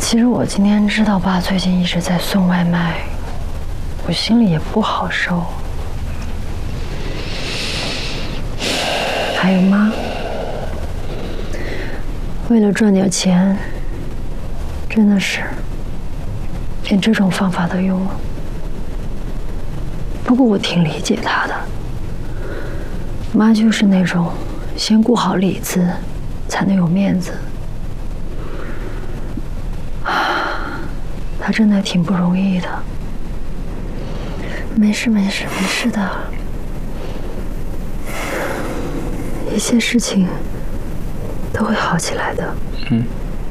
其实我今天知道爸最近一直在送外卖，我心里也不好受。还有妈，为了赚点钱，真的是连这种方法都用了。不过我挺理解她的，妈就是那种先顾好里子，才能有面子。她真的挺不容易的。没事没事没事的，一切事情都会好起来的。